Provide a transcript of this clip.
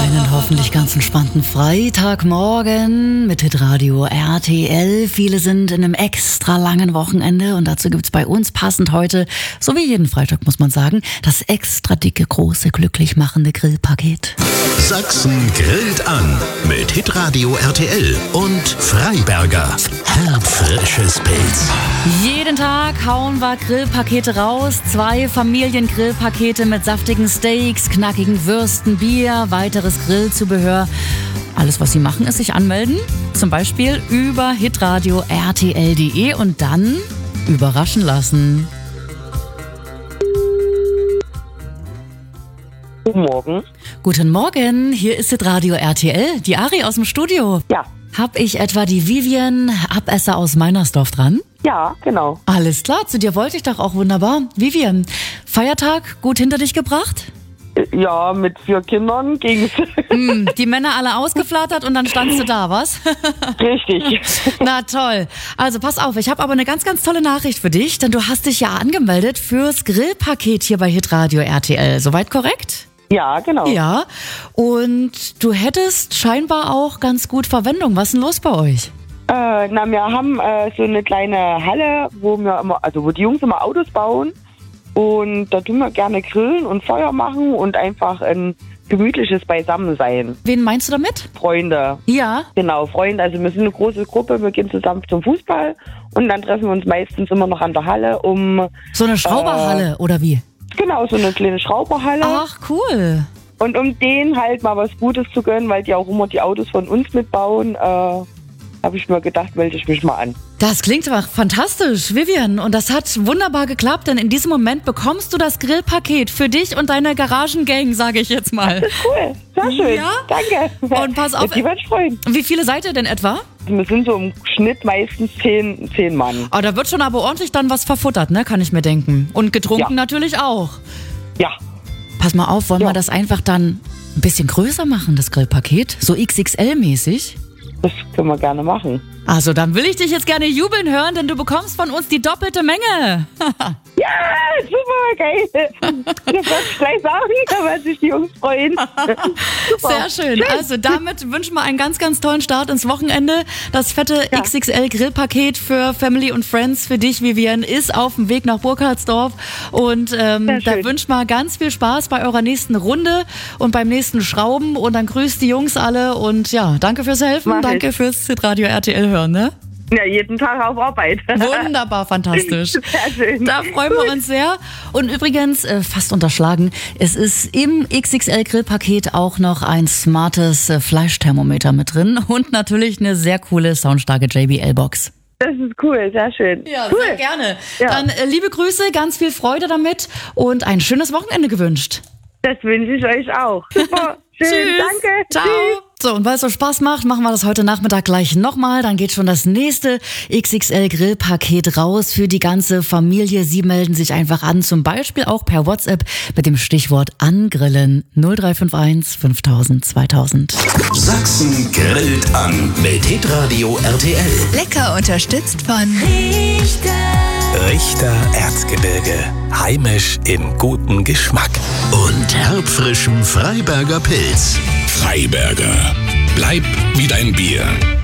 Einen hoffentlich ganz entspannten Freitagmorgen mit Hitradio RTL. Viele sind in einem extra langen Wochenende und dazu gibt's bei uns passend heute, so wie jeden Freitag muss man sagen, das extra dicke, große, glücklich machende Grillpaket. Sachsen grillt an mit Hitradio RTL und Freiberger. Herbfrisches Pilz. Jeden Tag hauen wir Grillpakete raus. 2 Familiengrillpakete mit saftigen Steaks, knackigen Würsten, Bier, weiteres Grillzubehör. Alles, was Sie machen, ist sich anmelden. Zum Beispiel über hitradio rtl.de und dann überraschen lassen. Guten Morgen. Guten Morgen, hier ist Hitradio RTL, die Ari aus dem Studio. Ja. Hab ich etwa die Vivian Abesser aus Meinersdorf dran? Ja, genau. Alles klar, zu dir wollte ich doch auch wunderbar. Vivian, Feiertag gut hinter dich gebracht? Ja, mit 4 Kindern ging's. Die Männer alle ausgeflattert und dann standst du da, was? Richtig. Na toll. Also pass auf, ich habe aber eine ganz, ganz tolle Nachricht für dich, denn du hast dich ja angemeldet fürs Grillpaket hier bei Hitradio RTL. Soweit korrekt? Ja, genau. Ja, und du hättest scheinbar auch ganz gut Verwendung. Was ist denn los bei euch? Wir haben so eine kleine Halle, wo die Jungs immer Autos bauen. Und da tun wir gerne grillen und Feuer machen und einfach ein gemütliches Beisammensein. Wen meinst du damit? Freunde. Ja. Genau, Freunde. Also wir sind eine große Gruppe, wir gehen zusammen zum Fußball und dann treffen wir uns meistens immer noch an der Halle So eine Schrauberhalle, oder wie? Genau, so eine kleine Schrauberhalle. Ach, cool. Und um denen halt mal was Gutes zu gönnen, weil die auch immer die Autos von uns mitbauen, habe ich mir gedacht, melde ich mich mal an. Das klingt aber fantastisch, Vivian. Und das hat wunderbar geklappt, denn in diesem Moment bekommst du das Grillpaket für dich und deine Garagengang, sage ich jetzt mal. Das ist cool, sehr schön. Ja? Danke. Und pass auf, Die wird freuen. wie viele seid ihr denn etwa? Wir sind so im Schnitt meistens 10 Mann. Oh, da wird schon aber ordentlich dann was verfuttert, ne? Kann ich mir denken. Und getrunken natürlich auch. Ja. Pass mal auf, wollen wir das einfach dann ein bisschen größer machen, das Grillpaket? So XXL-mäßig? Das können wir gerne machen. Also, dann will ich dich jetzt gerne jubeln hören, denn du bekommst von uns die doppelte Menge. Ja, super, geil. Das werde ich gleich sagen, da werden sich die Jungs freuen. Super. Sehr schön. Also damit wünschen wir einen ganz, ganz tollen Start ins Wochenende. Das fette XXL Grillpaket für Family und Friends für dich, Vivian, ist auf dem Weg nach Burkhardsdorf. Und da wünschen wir ganz viel Spaß bei eurer nächsten Runde und beim nächsten Schrauben. Und dann grüßt die Jungs alle und ja, danke fürs Helfen, danke fürs Hitradio RTL hören, ne? Ja, jeden Tag auf Arbeit. Wunderbar, fantastisch. Sehr schön. Da freuen wir uns sehr. Und übrigens, fast unterschlagen, es ist im XXL-Grillpaket auch noch ein smartes Fleischthermometer mit drin und natürlich eine sehr coole, soundstarke JBL-Box. Das ist cool, sehr schön. Ja, cool. sehr gerne. Ja. Dann liebe Grüße, ganz viel Freude damit und ein schönes Wochenende gewünscht. Das wünsche ich euch auch. Super, schön, Tschüss. danke. Ciao. Tschüss. So, und weil es so Spaß macht, machen wir das heute Nachmittag gleich nochmal. Dann geht schon das nächste XXL-Grillpaket raus für die ganze Familie. Sie melden sich einfach an, zum Beispiel auch per WhatsApp mit dem Stichwort Angrillen 0351 5000 2000. Sachsen grillt an mit Hitradio RTL. Lecker unterstützt von Richter Erzgebirge. Heimisch im guten Geschmack. Und herbfrischem Freiberger Pilz. Freiberger. Bleib wie dein Bier.